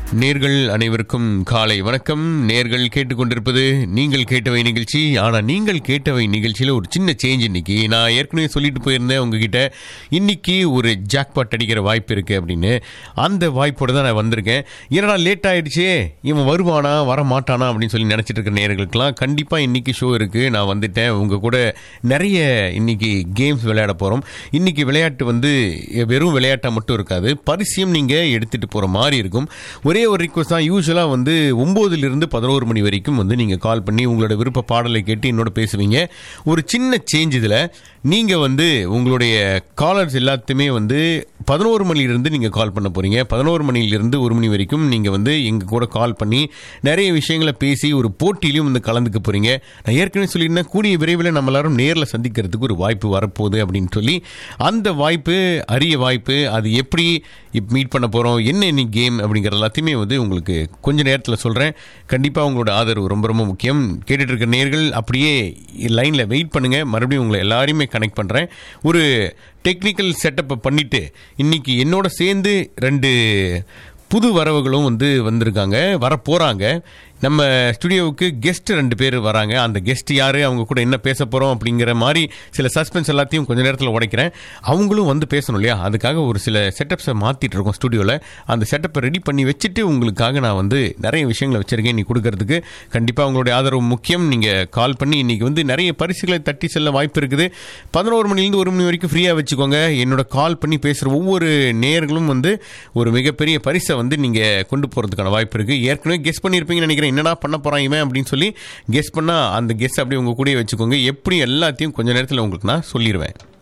நேர்கள் அனைவருக்கும் காலை வணக்கம். நேர்கள் கேட்டுக்கொண்டிருப்பது நீங்கள் கேட்டவை நிகழ்ச்சி. ஆனால் நீங்கள் கேட்டவை நிகழ்ச்சியில் ஒரு சின்ன சேஞ்ச். இன்னைக்கு நான் ஏற்கனவே சொல்லிட்டு போயிருந்தேன் உங்ககிட்ட, இன்னைக்கு ஒரு ஜாக்பாட் அடிக்கிற வாய்ப்பு இருக்குது அப்படின்னு. அந்த வாய்ப்போடு தான் நான் வந்திருக்கேன். ஏன்னா லேட் ஆகிடுச்சே, இவன் வருவானா வர மாட்டானா அப்படின்னு சொல்லி நினச்சிட்டு இருக்கிற நேர்களுக்கெல்லாம் கண்டிப்பாக இன்றைக்கி ஷோ இருக்குது. நான் வந்துட்டேன். உங்கள் கூட நிறைய இன்னைக்கு கேம்ஸ் விளையாட போகிறோம். இன்றைக்கி விளையாட்டு வெறும் விளையாட்டாக மட்டும் இருக்காது, பரிசியம் நீங்கள் எடுத்துகிட்டு போகிற மாதிரி இருக்கும். ஒரே ஒரு ரிக்வஸ்ட் தான். யூஸ்வலாக 9லிருந்து 11 மணி வரைக்கும் நீங்கள் கால் பண்ணி உங்களோட விருப்ப பாடலை கேட்டு என்னோட பேசுவீங்க. ஒரு சின்ன சேஞ்ச் இதில். நீங்கள் உங்களுடைய காலர்ஸ் எல்லாத்தையுமே 11 மணிலிருந்து நீங்கள் கால் பண்ண போகிறீங்க. 11 மணிலிருந்து 1 மணி வரைக்கும் நீங்கள் எங்கள் கூட கால் பண்ணி நிறைய விஷயங்களை பேசி ஒரு போட்டியிலையும் கலந்துக்க போகிறீங்க. நான் ஏற்கனவே சொல்லியிருந்தேன், கூடிய விரைவில் நம்ம எல்லாரும் நேரில் சந்திக்கிறதுக்கு ஒரு வாய்ப்பு வரப்போகுது அப்படின்னு சொல்லி. அந்த வாய்ப்பு அரிய வாய்ப்பு. அது எப்படி மீட் பண்ண போகிறோம், என்ன இன்னைக்கு கேம் அப்படிங்கிற எல்லாத்தையுமே உங்களுக்கு கொஞ்ச நேரத்தில் சொல்கிறேன். கண்டிப்பாக உங்களோட ஆதரவு ரொம்ப ரொம்ப முக்கியம். கேட்டுட்டு இருக்க நேர்கள் அப்படியே லைனில் வெயிட் பண்ணுங்கள். மறுபடியும் உங்களை எல்லாரையுமே கனெக்ட் பண்ணுறேன். ஒரு டெக்னிக்கல் செட்டப்பை பண்ணிவிட்டு இன்னைக்கு என்னோட சேர்ந்து 2 புது வரவுகளும் வந்திருக்காங்க, வரப்போகிறாங்க. நம்ம ஸ்டுடியோவுக்கு கெஸ்ட் 2 பேர் வராங்க. அந்த கெஸ்ட் யார், அவங்க கூட என்ன பேச போகிறோம் அப்படிங்கிற மாதிரி சில சஸ்பென்ஸ் எல்லாத்தையும் கொஞ்சம் நேரத்தில் உடைக்கிறேன். அவங்களும் பேசணும் இல்லையா, அதுக்காக ஒரு சில செட்டப்ஸை மாற்றிட்டு இருக்கோம் ஸ்டுடியோவில். அந்த செட்டப்பை ரெடி பண்ணி வச்சுட்டு உங்களுக்காக நான் நிறைய விஷயங்களை வச்சுருக்கேன் நீ கொடுக்கறதுக்கு. கண்டிப்பாக உங்களுடைய ஆதரவு முக்கியம். நீங்கள் கால் பண்ணி இன்றைக்கி நிறைய பரிசுகளை தட்டி செல்ல வாய்ப்பு இருக்குது. 11 மணிலேருந்து 1 மணி வரைக்கும் ஃப்ரீயாக வச்சுக்கோங்க. என்னோட கால் பண்ணி பேசுகிற ஒவ்வொரு நேயர்களும் ஒரு மிகப்பெரிய பரிசை நீங்கள் கொண்டு போகிறதுக்கான வாய்ப்பு இருக்குது. ஏற்கனவே கெஸ் பண்ணியிருப்பீங்கன்னு நினைக்கிறேன், என்னடா பண்ண போறான் இவன் அப்படின்னு சொல்லி. கெஸ் பண்ணா அந்த கெஸ் அப்படியே உங்க கூடயே வச்சுக்கோங்க. எப்படி எல்லாத்தையும் கொஞ்ச நேரத்தில் உங்களுக்கு நான் சொல்லிடுவேன்.